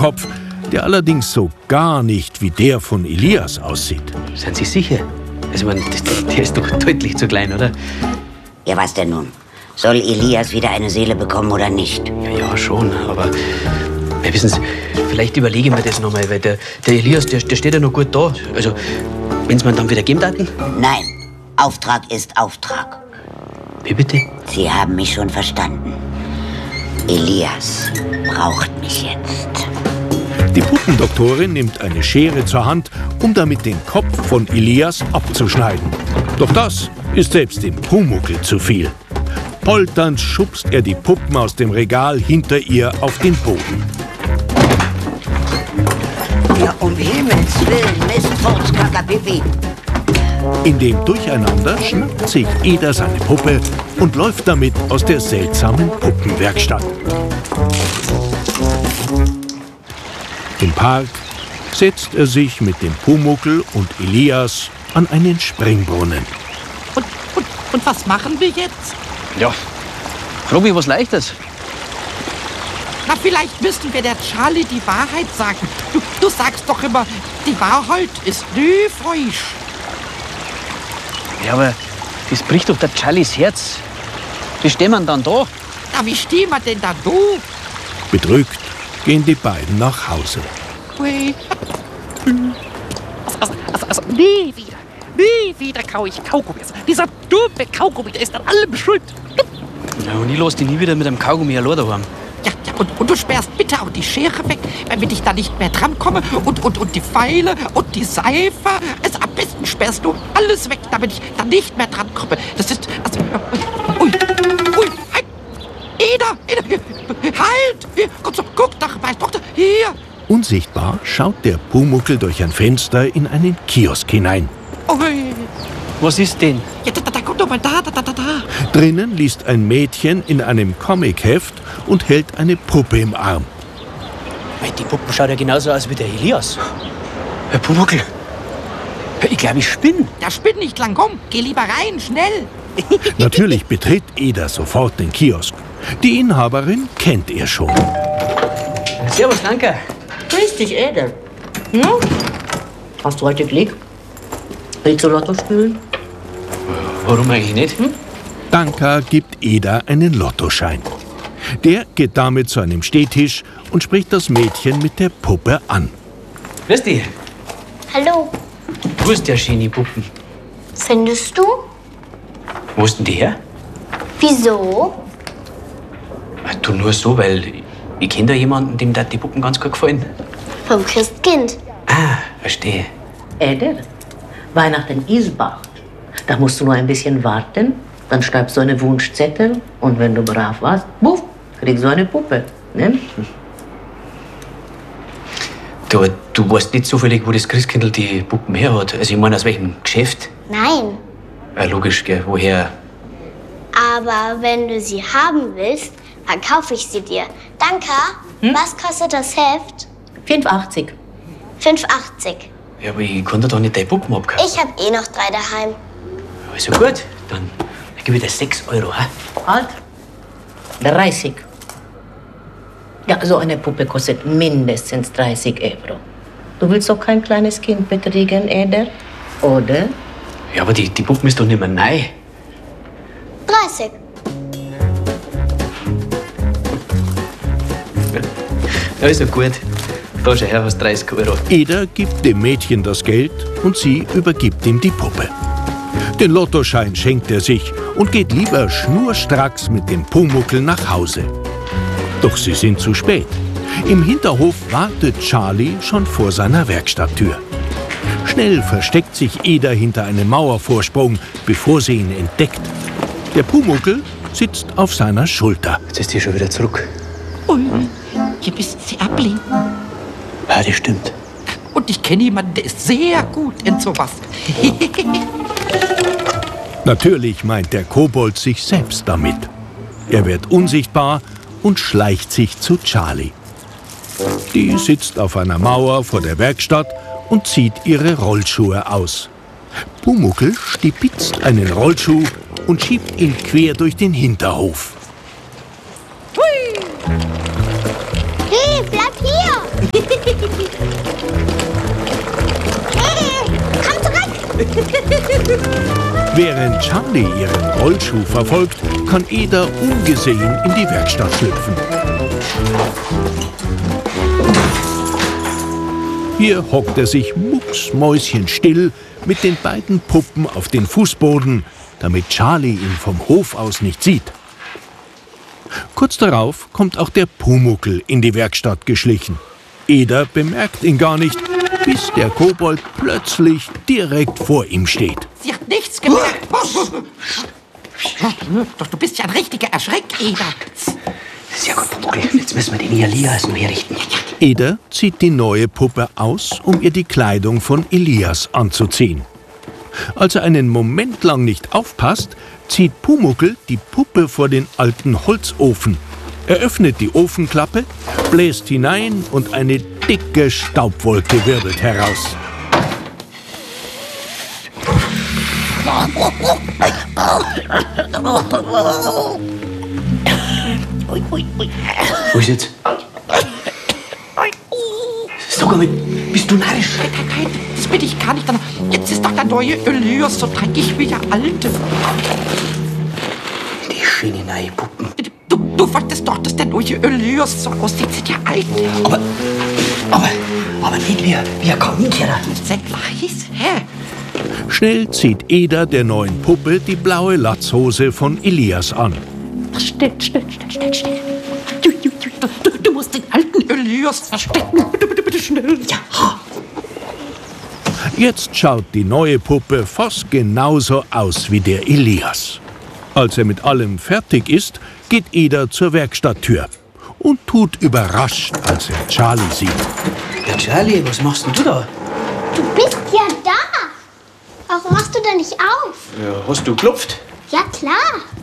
Kopf, der allerdings so gar nicht wie der von Elias aussieht. Sind Sie sicher? Also, der ist doch deutlich zu klein, oder? Ja, was denn nun? Soll Elias wieder eine Seele bekommen oder nicht? Ja, schon, aber... Ja, wissen Sie, vielleicht überlege ich mir das noch mal, weil der Elias, der steht ja noch gut da. Also, wenn Sie mir dann wieder geben daten? Nein, Auftrag ist Auftrag. Wie bitte? Sie haben mich schon verstanden. Elias braucht mich jetzt. Die Puppendoktorin nimmt eine Schere zur Hand, um damit den Kopf von Elias abzuschneiden. Doch das ist selbst dem Pumuckl zu viel. Polternd schubst er die Puppen aus dem Regal hinter ihr auf den Boden. Ja, um Himmels Willen, Misstrauenskackerpipi. In dem Durcheinander schnappt sich Eder seine Puppe und läuft damit aus der seltsamen Puppenwerkstatt. Im Park setzt er sich mit dem Pumuckl und Elias an einen Springbrunnen. Und was machen wir jetzt? Ja, frag mich was Leichtes. Na, vielleicht müssten wir der Charlie die Wahrheit sagen. Du sagst doch immer, die Wahrheit ist nie falsch. Ja, aber das bricht doch der Charlies Herz. Wie stehen wir dann da? Na, wie stehen wir denn da? Bedrückt gehen die beiden nach Hause. Ui. Also, nie wieder kau ich Kaugummis. Dieser dumme Kaugummi, der ist an allem schuld. Ja, und ich lass dich nie wieder mit einem Kaugummi allein daheim. Ja, und du sperrst bitte auch die Schere weg, damit ich da nicht mehr drankomme. Und die Pfeile und die Seife. Also am besten sperrst du alles weg, damit ich da nicht mehr drankomme. Das ist... Also, ui, halt! Eda, halt! Hier, guck nach, meine Tochter, hier! Unsichtbar schaut der Pumuckl durch ein Fenster in einen Kiosk hinein. Ui. Was ist denn? Ja, da, guck doch mal, da. Drinnen liest ein Mädchen in einem Comicheft und hält eine Puppe im Arm. Die Puppe schaut ja genauso aus wie der Elias. Herr Pumuckl, ich glaube, ich spinne. Ja, spinn nicht lang rum. Geh lieber rein, schnell. Natürlich betritt Eder sofort den Kiosk. Die Inhaberin kennt er schon. Servus, danke. Grüß dich, Ede. Hm? Hast du heute Glück? Willst du Lotto spielen? Warum eigentlich nicht? Danka gibt Eder einen Lottoschein. Der geht damit zu einem Stehtisch und spricht das Mädchen mit der Puppe an. Grüß dich. Hallo, Du hast ja schöne Puppen. findest du? Wo ist denn die her? Wieso? Ach, du nur so, weil ich kenne da jemanden, dem die Puppen ganz gut gefallen. Vom Christkind. Ah, verstehe. Ede, Weihnachten ist bald. Da musst du nur ein bisschen warten. Dann schreibst du einen Wunschzettel. Und wenn du brav warst, buff, kriegst du eine Puppe. Ne? Du weißt nicht zufällig, wo das Christkindl die Puppen her hat. Also ich meine, aus welchem Geschäft? Nein. Ja, logisch, gell. Woher? Aber wenn du sie haben willst, dann kaufe ich sie dir. Danke. Was kostet das Heft? 5,80. 5,80. Ja, aber ich kann dir doch nicht deine Puppen abkaufen. Ich habe eh noch 3 daheim. Also gut, dann gebe ich dir 6 Euro. He? Halt. 30. Ja, so eine Puppe kostet mindestens 30 Euro. Du willst doch kein kleines Kind betrügen, Eder? Oder? Ja, aber die Puppen ist doch nicht mehr neu. 30. Ja, ist ja gut. Da schau her, was 30 Euro. Eder gibt dem Mädchen das Geld und sie übergibt ihm die Puppe. Den Lottoschein schenkt er sich und geht lieber schnurstracks mit dem Pumuckl nach Hause. Doch sie sind zu spät. Im Hinterhof wartet Charlie schon vor seiner Werkstatttür. Schnell versteckt sich Eder hinter einem Mauervorsprung, bevor sie ihn entdeckt. Der Pumuckl sitzt auf seiner Schulter. Jetzt ist die schon wieder zurück. Ui, hier müssen Sie ablenken. Ja, das stimmt. Und ich kenne jemanden, der ist sehr gut in sowas. Natürlich meint der Kobold sich selbst damit. Er wird unsichtbar und schleicht sich zu Charlie. Die sitzt auf einer Mauer vor der Werkstatt und zieht ihre Rollschuhe aus. Pumuckl stibitzt einen Rollschuh und schiebt ihn quer durch den Hinterhof. Hey, bleib hier! Während Charlie ihren Rollschuh verfolgt, kann Eder ungesehen in die Werkstatt schlüpfen. Hier hockt er sich mucksmäuschenstill mit den beiden Puppen auf den Fußboden, damit Charlie ihn vom Hof aus nicht sieht. Kurz darauf kommt auch der Pumuckl in die Werkstatt geschlichen. Eder bemerkt ihn gar nicht, bis der Kobold plötzlich direkt vor ihm steht. Sie hat nichts gemerkt. Doch du bist ja ein richtiger Erschreck, Eder. Sehr gut, Pumuckl. Jetzt müssen wir den Elias noch herrichten. Eder zieht die neue Puppe aus, um ihr die Kleidung von Elias anzuziehen. Als er einen Moment lang nicht aufpasst, zieht Pumuckl die Puppe vor den alten Holzofen. Er öffnet die Ofenklappe, bläst hinein und eine dicke Staubwolke wirbelt heraus. Wo ist jetzt? Sag einmal, bist du narrisch? Nein, das bin ich gar nicht. Jetzt ist doch der neue Elias so dreckig wie der alte. Die schöne neue Puppen. Du wolltest doch, dass der neue Elias so aussieht wie der alte. Aber nicht wie ein Kaminkehrer. Sehr weiß, hä? Schnell zieht Eder der neuen Puppe die blaue Latzhose von Elias an. Schnell. Du musst den alten Elias verstecken. Bitte schnell. Ja. Jetzt schaut die neue Puppe fast genauso aus wie der Elias. Als er mit allem fertig ist, geht Eder zur Werkstatttür und tut überrascht, als er Charlie sieht. Ja, Charlie, was machst denn du da? Du bist ja da. Warum machst du da nicht auf? Ja, hast du geklopft? Ja, klar.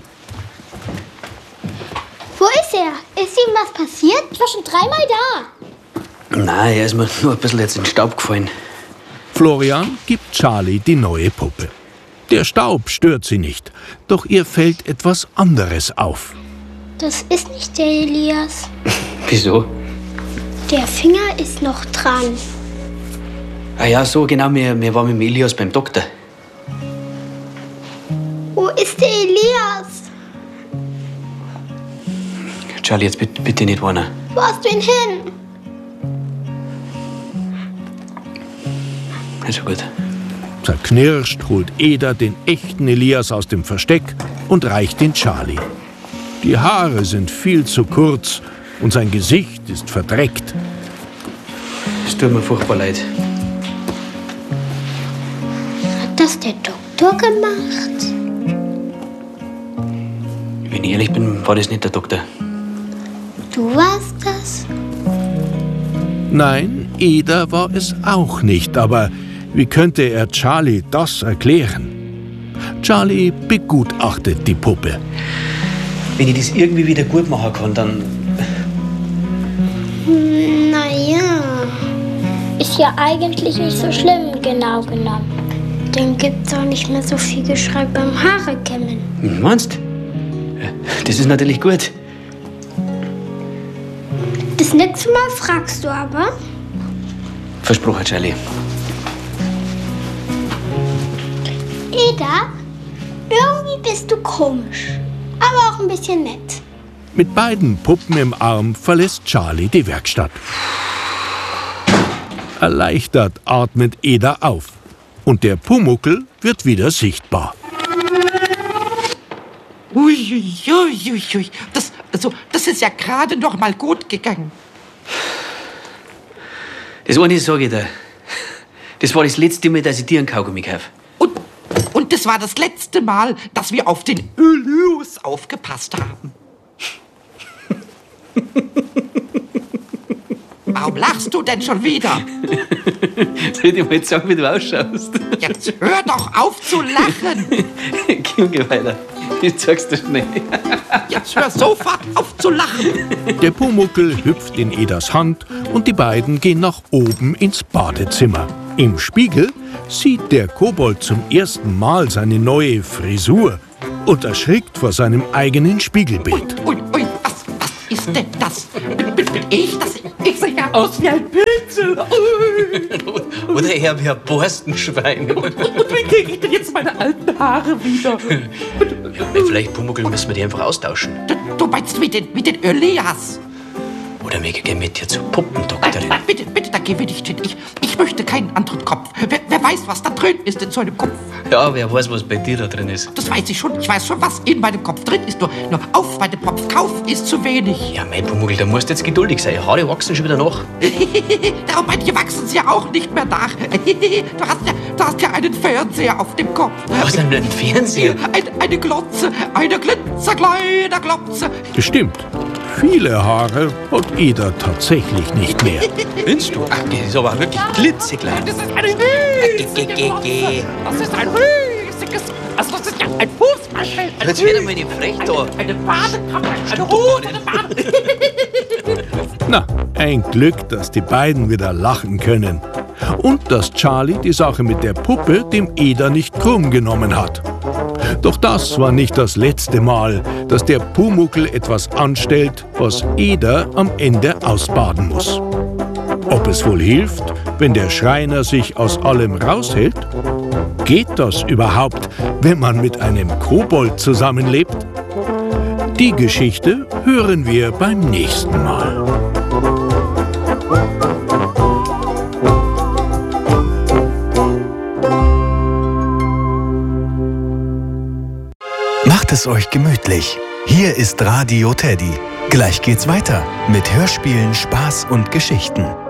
Wo ist er? Ist ihm was passiert? Ich war schon 3-mal da. Nein, er ist mir nur ein bisschen jetzt in den Staub gefallen. Florian gibt Charlie die neue Puppe. Der Staub stört sie nicht, doch ihr fällt etwas anderes auf. Das ist nicht der Elias. Wieso? Der Finger ist noch dran. Ah ja, so genau, wir waren mit dem Elias beim Doktor. Wo ist der Elias? Charlie, jetzt bitte nicht weinen. Wo hast du ihn hin? Also gut. Zerknirscht holt Eder den echten Elias aus dem Versteck und reicht ihn Charlie. Die Haare sind viel zu kurz und sein Gesicht ist verdreckt. Es tut mir furchtbar leid. Hat das der Doktor gemacht? Wenn ich ehrlich bin, war das nicht der Doktor. Du warst das? Nein, Eder war es auch nicht, aber wie könnte er Charlie das erklären? Charlie begutachtet die Puppe. Wenn ich das irgendwie wieder gut machen kann, dann... Naja, ist ja eigentlich nicht so schlimm, genau genommen. Dann gibt's auch nicht mehr so viel Geschrei beim Haarekämmen. Meinst? Das ist natürlich gut. Das nächste Mal fragst du aber. Versprochen, Charlie. Eda, irgendwie bist du komisch, aber auch ein bisschen nett. Mit beiden Puppen im Arm verlässt Charlie die Werkstatt. Erleichtert atmet Eder auf und der Pumuckl wird wieder sichtbar. Uiuiuiui. Das ist ja gerade noch mal gut gegangen. Das eine sage ich dir. Das war das letzte Mal, dass ich dir einen Kaugummi kaufe. Und das war das letzte Mal, dass wir auf den Elias aufgepasst haben. Warum lachst du denn schon wieder? Soll ich dir mal jetzt sagen, wie du ausschaust? Jetzt hör doch auf zu lachen. Geh weiter. Ich zeig's dir schnell. Jetzt hör sofort auf zu lachen. Der Pumuckl hüpft in Eders Hand und die beiden gehen nach oben ins Badezimmer. Im Spiegel sieht der Kobold zum ersten Mal seine neue Frisur und erschrickt vor seinem eigenen Spiegelbild. Ui, was ist denn das? Bin ich das? Ich sehe ja aus wie ein Pilze. Oder eher wie ein Borstenschwein. Und wie kriege ich denn jetzt meine alten Haare wieder? Vielleicht, Pumuckl, müssen wir die einfach austauschen. Du meinst mit den Elias? Oder wir gehen mit dir zur Puppendoktorin. Nein, bitte, da gehen wir nicht hin. Ich möchte keinen anderen Kopf. Wer weiß, was da drin ist in so einem Kopf? Ja, wer weiß, was bei dir da drin ist. Das weiß ich schon. Ich weiß schon, was in meinem Kopf drin ist. Nur auf meinem Kopf kauf ist zu wenig. Ja, mein Pumuckl, da musst du jetzt geduldig sein. Haare wachsen schon wieder nach. Darum manche wachsen sie ja auch nicht mehr nach. Du hast ja einen Fernseher auf dem Kopf. Was denn ein Fernseher? Eine Glotze, eine glitzerkleine Glotze. Das stimmt. Viele Haare hat Eder tatsächlich nicht mehr. Findest du? Ach, das ist aber wirklich klitzeklein. Das ist eine riesige Glotze. Das ist ein riesiges... Also das ist ja ein Fußballfeld. Jetzt wird einmal nicht frech da. Eine Badekammer, eine Hose, eine Bade. Na, ein Glück, dass die beiden wieder lachen können. Und dass Charlie die Sache mit der Puppe dem Eder nicht krumm genommen hat. Doch das war nicht das letzte Mal, dass der Pumuckl etwas anstellt, was Eder am Ende ausbaden muss. Ob es wohl hilft, wenn der Schreiner sich aus allem raushält? Geht das überhaupt, wenn man mit einem Kobold zusammenlebt? Die Geschichte hören wir beim nächsten Mal. Macht es euch gemütlich. Hier ist Radio Teddy. Gleich geht's weiter mit Hörspielen, Spaß und Geschichten.